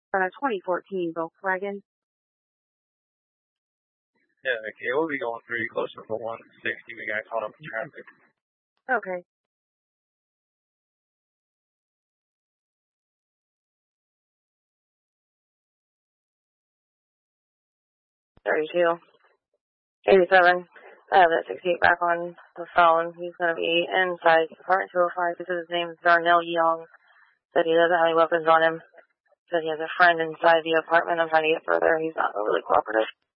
2014 Volkswagen. Yeah, okay, we'll be going pretty close to the 160. We got caught up in traffic. Okay. $32. 87. I have that 68 back on the phone. He's going to be inside apartment 205. This is his name is Darnell Young. Said he doesn't have any weapons on him. Said he has a friend inside the apartment. I'm trying to get further. He's not really cooperative.